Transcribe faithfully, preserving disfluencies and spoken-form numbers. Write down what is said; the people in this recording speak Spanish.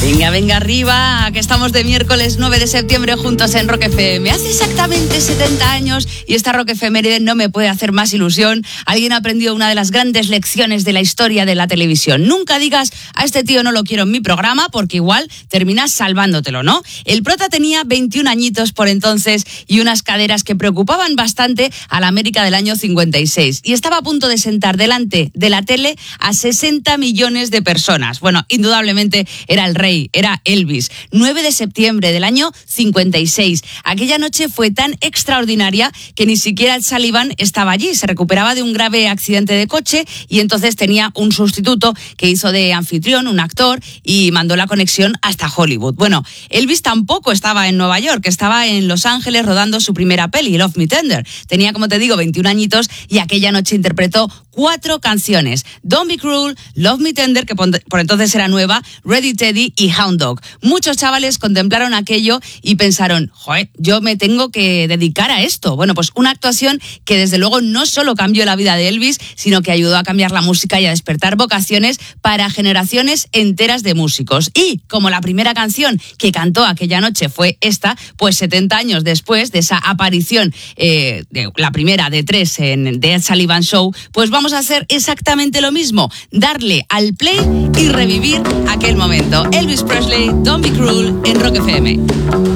Venga, venga arriba, que estamos de miércoles nueve de septiembre juntos en Rock F M. Hace exactamente setenta años y esta Rock efeméride no me puede hacer más ilusión. Alguien aprendió una de las grandes lecciones de la historia de la televisión. Nunca digas, a este tío no lo quiero en mi programa, porque igual terminas salvándotelo, ¿no? El prota tenía veintiún añitos por entonces y unas caderas que preocupaban bastante a la América del año cincuenta y seis. Y estaba a punto de sentar delante de la tele a sesenta millones de personas. Bueno, indudablemente era el rey. Era Elvis. nueve de septiembre del año cincuenta y seis. Aquella noche fue tan extraordinaria que ni siquiera el Sullivan estaba allí. Se recuperaba de un grave accidente de coche y entonces tenía un sustituto que hizo de anfitrión, un actor, y mandó la conexión hasta Hollywood. Bueno, Elvis tampoco estaba en Nueva York, estaba en Los Ángeles rodando su primera peli, Love Me Tender. Tenía, como te digo, veintiún añitos y aquella noche interpretó cuatro canciones: Don't Be Cruel, Love Me Tender, que por entonces era nueva, Ready Teddy y Hound Dog. Muchos chavales contemplaron aquello y pensaron, joder, yo me tengo que dedicar a esto. Bueno, pues una actuación que desde luego no solo cambió la vida de Elvis, sino que ayudó a cambiar la música y a despertar vocaciones para generaciones enteras de músicos. Y como la primera canción que cantó aquella noche fue esta, pues setenta años después de esa aparición, eh, de la primera de tres en The Ed Sullivan Show, pues vamos a hacer exactamente lo mismo, darle al play y revivir aquel momento. Elvis Presley, Don't Be Cruel, en Rock F M.